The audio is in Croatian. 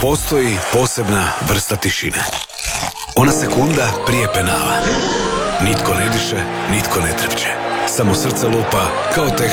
Postoji posebna vrsta tišine. Ona sekunda prije penala. Nitko ne diše, nitko ne trepće. Samo srce lupa kao